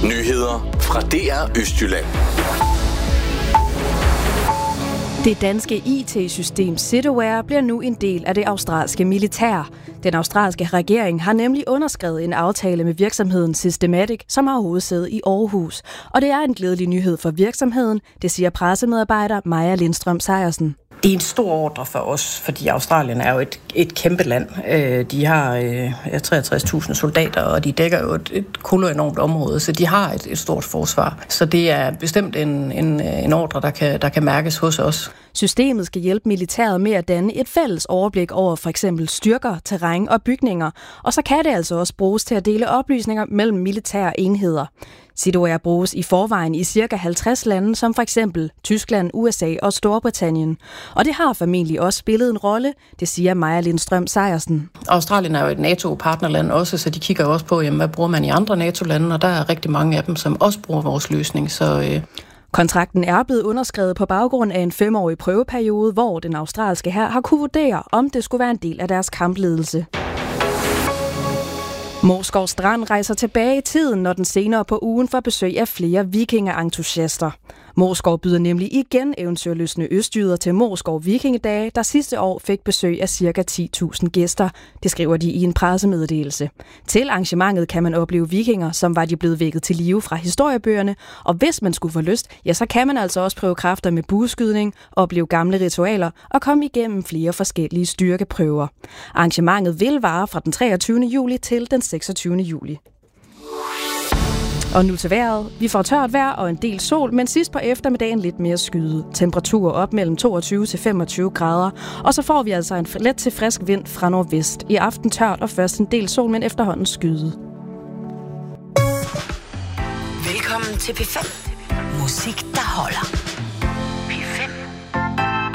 Nyheder fra DR Østjylland. Det danske IT-system Cityware bliver nu en del af det australske militær. Den australske regering har nemlig underskrevet en aftale med virksomheden Systematic, som har hovedsæde i Aarhus. Og det er en glædelig nyhed for virksomheden, det siger pressemedarbejder Maja Lindstrøm Sejersen. Det er en stor ordre for os, fordi Australien er jo et kæmpe land. De har 63.000 soldater, og de dækker jo et koloenormt område, så de har et stort forsvar. Så det er bestemt en ordre, der kan mærkes hos os. Systemet skal hjælpe militæret med at danne et fælles overblik over for eksempel styrker, terræn og bygninger, og så kan det altså også bruges til at dele oplysninger mellem militære enheder. Cityware bruges i forvejen i ca. 50 lande, som for eksempel Tyskland, USA og Storbritannien. Og det har formentlig også spillet en rolle, det siger Maja Lindstrøm Sejersen. Australien er jo et NATO-partnerland også, så de kigger også på, hvad bruger man i andre NATO-lande, og der er rigtig mange af dem, som også bruger vores løsning. Kontrakten er blevet underskrevet på baggrund af en 5-årig prøveperiode, hvor den australske hær har kunne vurdere, om det skulle være en del af deres kampledelse. Moesgaard Strand rejser tilbage i tiden, når den senere på ugen får besøg af flere vikingeentusiaster. Moesgaard byder nemlig igen eventyrlystne østjyder til Moesgaard Vikingedage, der sidste år fik besøg af ca. 10.000 gæster. Det skriver de i en pressemeddelelse. Til arrangementet kan man opleve vikinger, som var de blevet vækket til live fra historiebøgerne, og hvis man skulle få lyst, ja, så kan man altså også prøve kræfter med bueskydning, opleve gamle ritualer og komme igennem flere forskellige styrkeprøver. Arrangementet vil vare fra den 23. juli til den 26. juli. Og nu til vejret. Vi får tørt vejr og en del sol, men sidst på eftermiddagen lidt mere skyde. Temperaturer op mellem 22 til 25 grader, og så får vi altså en let til frisk vind fra nordvest. I aften tørt og først en del sol, men efterhånden skyde. Velkommen til P5. Musik, der holder.